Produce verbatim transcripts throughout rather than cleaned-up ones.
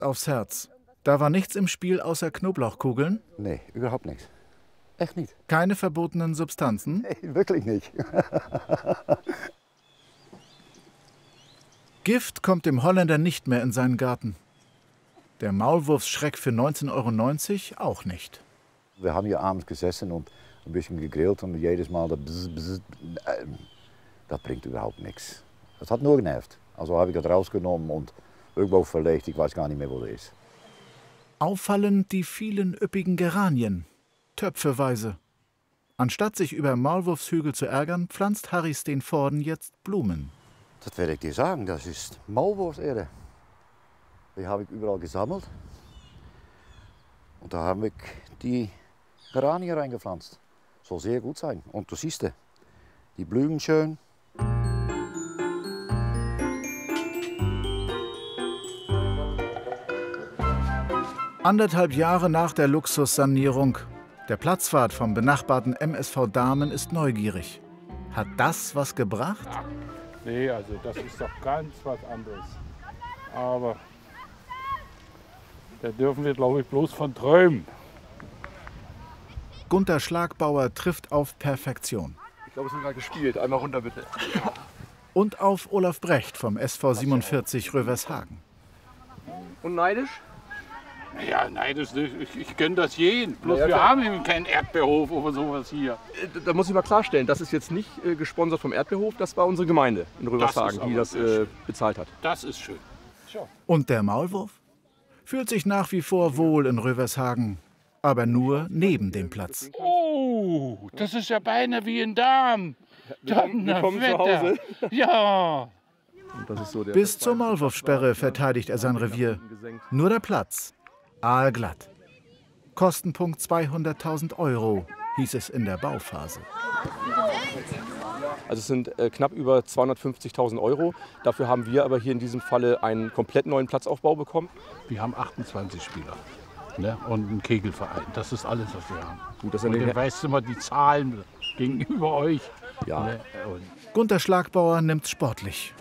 Aufs Herz. Da war nichts im Spiel außer Knoblauchkugeln? Nee, überhaupt nichts. Echt nicht. Keine verbotenen Substanzen? Nee, wirklich nicht. Gift kommt dem Holländer nicht mehr in seinen Garten. Der Maulwurfsschreck für neunzehn Euro neunzig auch nicht. Wir haben hier abends gesessen und ein bisschen gegrillt und jedes Mal das Bzz, Bzz, äh, das bringt überhaupt nichts. Das hat nur genervt. Also habe ich das rausgenommen und irgendwo verlegt. Ich weiß gar nicht mehr, wo das ist. Auffallend die vielen üppigen Geranien. Töpfeweise. Anstatt sich über Maulwurfshügel zu ärgern, pflanzt Harry Steenvoorden jetzt Blumen. Das werde ich dir sagen, das ist Maulwurfserde. Die habe ich überall gesammelt. Und da habe ich die Geranien reingepflanzt. Soll sehr gut sein. Und du siehst, die blühen schön. Anderthalb Jahre nach der Luxussanierung. Der Platzwart vom benachbarten M S V Damen ist neugierig. Hat das was gebracht? Ach, nee, also das ist doch ganz was anderes. Aber da dürfen wir, glaube ich, bloß von träumen. Gunter Schlagbauer trifft auf Perfektion. Ich glaube, es wird gerade gespielt. Einmal runter, bitte. Und auf Olaf Brecht vom S V siebenundvierzig Rövershagen. Und neidisch? Ja, nein, das, ich, ich gönne das jeden. Bloß Ja, ja, wir klar. haben eben keinen Erdbeerhof oder sowas hier. Da muss ich mal klarstellen, das ist jetzt nicht äh, gesponsert vom Erdbeerhof, das war unsere Gemeinde in Rövershagen, Das ist die aber das sehr äh, schön. bezahlt hat. Das ist schön. Und der Maulwurf? Fühlt sich nach wie vor wohl in Rövershagen, aber nur neben dem Platz. Oh, das ist ja beinahe wie ein Darm. Willkommen- willkommen zu Hause. Ja. Und das ist so der Bis zur Maulwurfsperre verteidigt er sein Revier. Nur der Platz. Aalglatt. Kostenpunkt zweihunderttausend Euro, hieß es in der Bauphase. Also es sind äh, knapp über zweihundertfünfzigtausend Euro. Dafür haben wir aber hier in diesem Falle einen komplett neuen Platzaufbau bekommen. Wir haben achtundzwanzig Spieler, ne? Und einen Kegelverein. Das ist alles, was wir haben. Gut, das Und sind dann weißt du mal die Zahlen gegenüber euch. Ja. Ne? Und Gunter Schlagbauer nimmt's sportlich.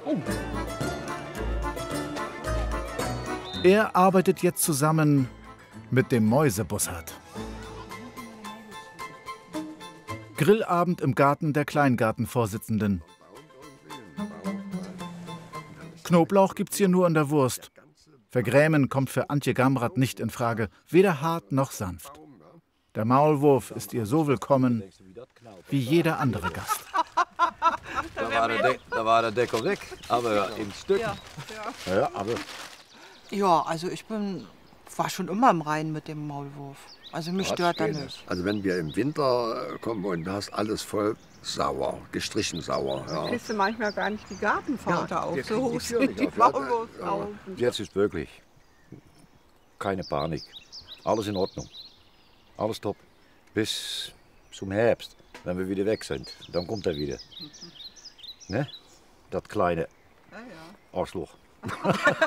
Er arbeitet jetzt zusammen mit dem Mäusebussard. Grillabend im Garten der Kleingartenvorsitzenden. Knoblauch gibt's hier nur in der Wurst. Vergrämen kommt für Antje Gamrat nicht in Frage, weder hart noch sanft. Der Maulwurf ist ihr so willkommen wie jeder andere Gast. Da war der, De da war der Deckel weg, aber in Stücken. Ja, Ja, aber ja, also ich bin, war schon immer im Reinen mit dem Maulwurf. Also mich stört er nicht. Also wenn wir im Winter kommen und du hast alles voll sauer, gestrichen sauer. Ja. Kriegst du manchmal gar nicht die Gartenpforte auf, wir so kriegen hoch die Tür sind nicht die auf, ja, Maulwurfsaugen. jetzt ist wirklich keine Panik. Alles in Ordnung. Alles top. Bis zum Herbst, wenn wir wieder weg sind. Dann kommt er wieder. Ne? Das kleine Arschloch.